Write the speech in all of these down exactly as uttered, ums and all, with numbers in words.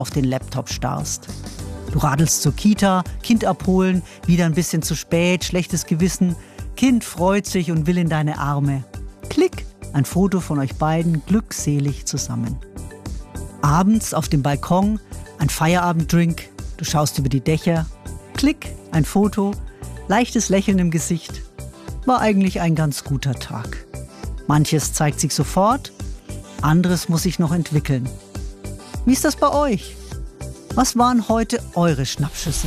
auf den Laptop starrst. Du radelst zur Kita, Kind abholen, wieder ein bisschen zu spät, schlechtes Gewissen. Kind freut sich und will in deine Arme. Klick, ein Foto von euch beiden glückselig zusammen. Abends auf dem Balkon, ein Feierabenddrink, du schaust über die Dächer. Klick, ein Foto, leichtes Lächeln im Gesicht. War eigentlich ein ganz guter Tag. Manches zeigt sich sofort, anderes muss sich noch entwickeln. Wie ist das bei euch? Was waren heute eure Schnappschüsse?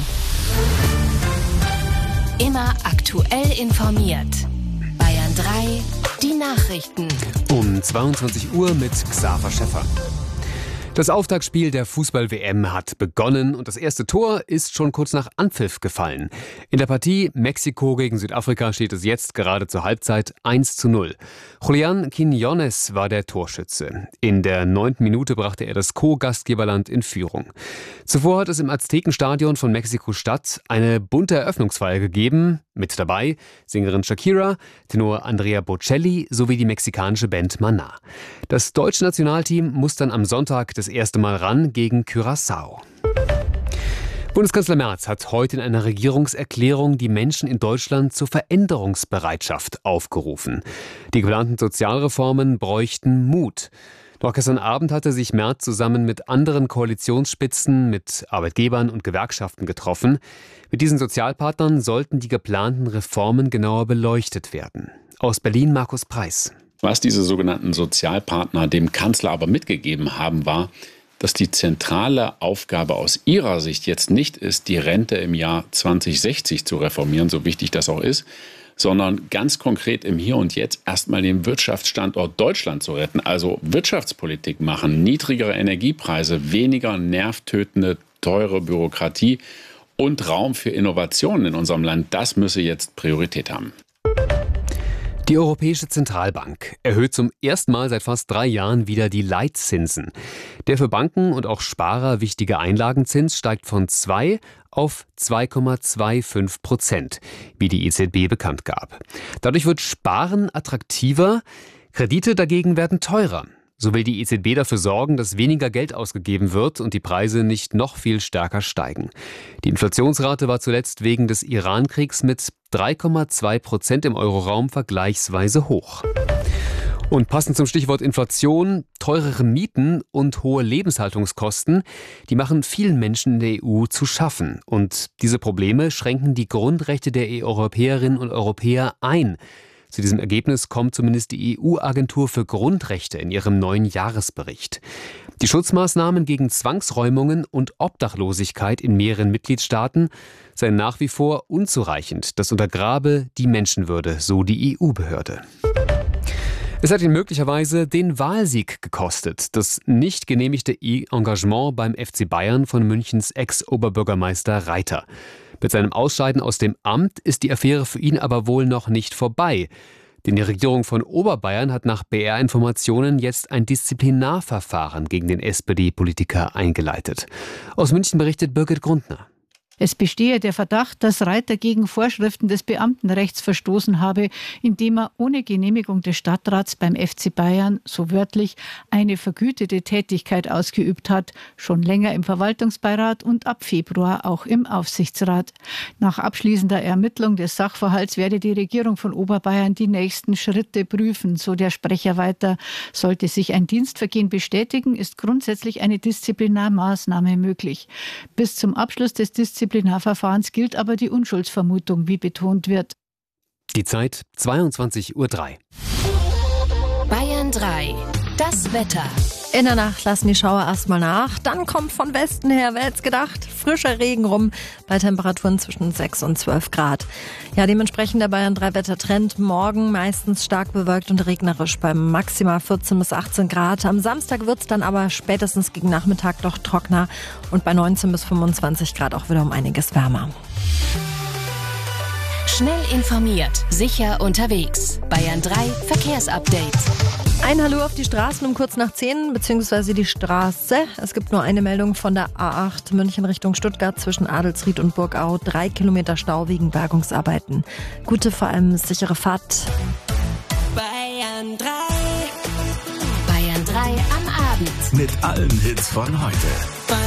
Immer aktuell informiert. Bayern drei, die Nachrichten. Um zweiundzwanzig Uhr mit Xaver Schäffer. Das Auftaktspiel der Fußball-W M hat begonnen und das erste Tor ist schon kurz nach Anpfiff gefallen. In der Partie Mexiko gegen Südafrika steht es jetzt gerade zur Halbzeit eins zu null. Julián Quiñones war der Torschütze. In der neunten Minute brachte er das Co-Gastgeberland in Führung. Zuvor hat es im Aztekenstadion von Mexiko-Stadt eine bunte Eröffnungsfeier gegeben. Mit dabei Sängerin Shakira, Tenor Andrea Bocelli sowie die mexikanische Band Maná. Das deutsche Nationalteam muss dann am Sonntag das erste Mal ran gegen Curaçao. Bundeskanzler Merz hat heute in einer Regierungserklärung die Menschen in Deutschland zur Veränderungsbereitschaft aufgerufen. Die geplanten Sozialreformen bräuchten Mut. Doch gestern Abend hatte sich Merz zusammen mit anderen Koalitionsspitzen, mit Arbeitgebern und Gewerkschaften getroffen. Mit diesen Sozialpartnern sollten die geplanten Reformen genauer beleuchtet werden. Aus Berlin Markus Preis. Was diese sogenannten Sozialpartner dem Kanzler aber mitgegeben haben, war, dass die zentrale Aufgabe aus ihrer Sicht jetzt nicht ist, die Rente im Jahr zwanzig sechzig zu reformieren, so wichtig das auch ist, sondern ganz konkret im Hier und Jetzt erstmal den Wirtschaftsstandort Deutschland zu retten. Also Wirtschaftspolitik machen, niedrigere Energiepreise, weniger nervtötende, teure Bürokratie und Raum für Innovationen in unserem Land. Das müsse jetzt Priorität haben. Die Europäische Zentralbank erhöht zum ersten Mal seit fast drei Jahren wieder die Leitzinsen. Der für Banken und auch Sparer wichtige Einlagenzins steigt von zwei auf zwei Komma fünfundzwanzig Prozent, wie die E Z B bekannt gab. Dadurch wird Sparen attraktiver, Kredite dagegen werden teurer. So will die E Z B dafür sorgen, dass weniger Geld ausgegeben wird und die Preise nicht noch viel stärker steigen. Die Inflationsrate war zuletzt wegen des Iran-Kriegs mit drei Komma zwei Prozent im Euroraum vergleichsweise hoch. Und passend zum Stichwort Inflation, teurere Mieten und hohe Lebenshaltungskosten, die machen vielen Menschen in der E U zu schaffen. Und diese Probleme schränken die Grundrechte der Europäerinnen und Europäer ein. Zu diesem Ergebnis kommt zumindest die E U-Agentur für Grundrechte in ihrem neuen Jahresbericht. Die Schutzmaßnahmen gegen Zwangsräumungen und Obdachlosigkeit in mehreren Mitgliedstaaten seien nach wie vor unzureichend. Das untergrabe die Menschenwürde, so die E U-Behörde. Es hat ihn möglicherweise den Wahlsieg gekostet. Das nicht genehmigte Engagement beim F C Bayern von Münchens Ex-Oberbürgermeister Reiter. Mit seinem Ausscheiden aus dem Amt ist die Affäre für ihn aber wohl noch nicht vorbei. Denn die Regierung von Oberbayern hat nach B R-Informationen jetzt ein Disziplinarverfahren gegen den S P D-Politiker eingeleitet. Aus München berichtet Birgit Grundner. Es bestehe der Verdacht, dass Reiter gegen Vorschriften des Beamtenrechts verstoßen habe, indem er ohne Genehmigung des Stadtrats beim F C Bayern, so wörtlich, eine vergütete Tätigkeit ausgeübt hat, schon länger im Verwaltungsbeirat und ab Februar auch im Aufsichtsrat. Nach abschließender Ermittlung des Sachverhalts werde die Regierung von Oberbayern die nächsten Schritte prüfen, so der Sprecher weiter. Sollte sich ein Dienstvergehen bestätigen, ist grundsätzlich eine Disziplinarmaßnahme möglich. Bis zum Abschluss des Disziplinarverfahrens Disziplinarverfahrens gilt aber die Unschuldsvermutung, wie betont wird. Die Zeit zweiundzwanzig Uhr drei. Bayern drei. Das Wetter. In der Nacht lassen die Schauer erstmal nach. Dann kommt von Westen her, wer hätte es gedacht, frischer Regen rum bei Temperaturen zwischen sechs und zwölf Grad. Ja, dementsprechend der Bayern drei Wettertrend. Morgen meistens stark bewölkt und regnerisch bei maximal vierzehn bis achtzehn Grad. Am Samstag wird es dann aber spätestens gegen Nachmittag doch trockener und bei neunzehn bis fünfundzwanzig Grad auch wieder um einiges wärmer. Schnell informiert, sicher unterwegs. Bayern drei Verkehrsupdate. Ein Hallo auf die Straßen um kurz nach zehn, beziehungsweise die Straße. Es gibt nur eine Meldung von der A acht München Richtung Stuttgart zwischen Adelsried und Burgau. Drei Kilometer Stau wegen Bergungsarbeiten. Gute, vor allem sichere Fahrt. Bayern drei. Bayern drei am Abend. Mit allen Hits von heute.